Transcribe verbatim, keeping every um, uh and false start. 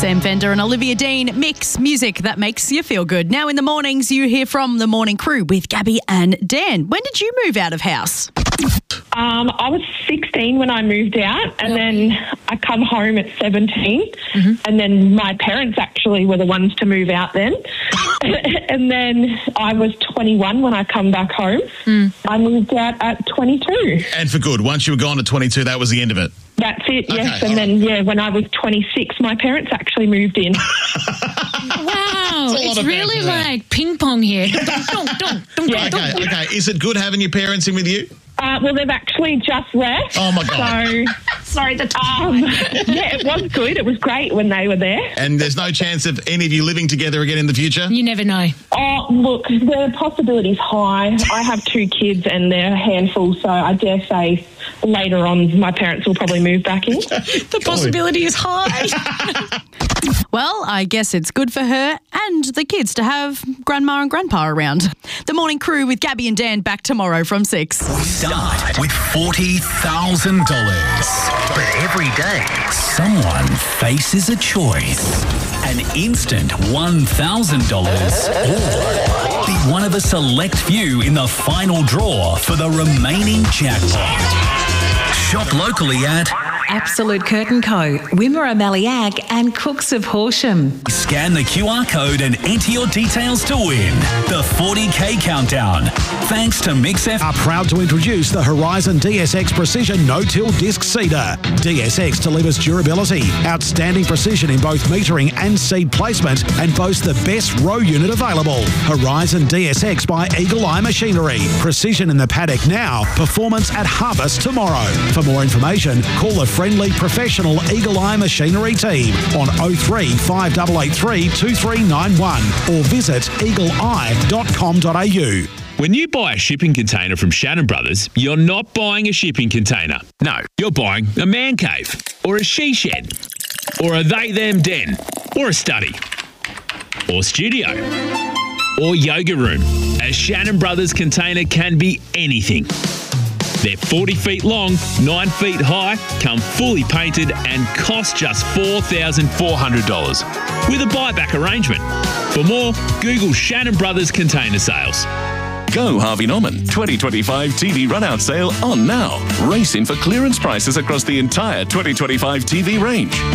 Sam Fender and Olivia Dean mix music that makes you feel good. Now in the mornings, you hear from the morning crew with Gabby and Dan. When did you move out of house? Um, I was sixteen when I moved out, and then I come home at seventeen, mm-hmm. and then my parents actually were the ones to move out then. And then I was twenty-one when I come back home. Mm. I moved out at twenty-two. And for good. Once you were gone at twenty-two, that was the end of it. That's it, Okay, yes. And then, right. yeah, when I was twenty-six, my parents actually moved in. Wow, it's really like ping pong here. Dun, dun, dun, dun, Yeah. dun, Okay, dun. okay. Is it good having your parents in with you? Uh, well, they've actually just left. Oh, my God. So, Sorry, the um, yeah, it was good. It was great when they were there. And there's no chance of any of you living together again in the future? You never know. Oh, look, the possibility's high. I have two kids and they're a handful, so I dare say later on my parents will probably move back in. The possibility is high. Well, I guess it's good for her and the kids to have grandma and grandpa around. The morning crew with Gabby and Dan back tomorrow from six. We start with forty thousand dollars. But every day, someone faces a choice. An instant one thousand dollars or be one of a select few in the final draw for the remaining jackpot. Shop locally at Absolute Curtain Co, Wimmera Maliag and Cooks of Horsham. Scan the Q R code and enter your details to win the forty K countdown. Thanks to Mix F. Are proud to introduce the Horizon D S X Precision No-Till Disc Seeder. D S X delivers durability, outstanding precision in both metering and seed placement, and boasts the best row unit available. Horizon D S X by Eagle Eye Machinery. Precision in the paddock now, performance at harvest tomorrow. For more information, call the friendly professional Eagle Eye Machinery team on oh three five eight eight three two three nine one or visit eagle eye dot com dot a u. When you buy a shipping container from Shannon Brothers, you're not buying a shipping container. No, you're buying a man cave or a she shed or a they-them den or a study or studio or yoga room. A Shannon Brothers container can be anything. They're forty feet long, nine feet high, come fully painted and cost just four thousand four hundred dollars with a buyback arrangement. For more, Google Shannon Brothers Container Sales. Go Harvey Norman twenty twenty-five T V run-out sale on now. Race in for clearance prices across the entire twenty twenty-five T V range.